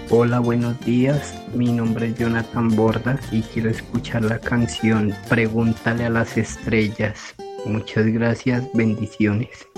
Hola, buenos días. Mi nombre es Jonathan Borda y quiero escuchar la canción Pregúntale a las estrellas. Muchas gracias, bendiciones.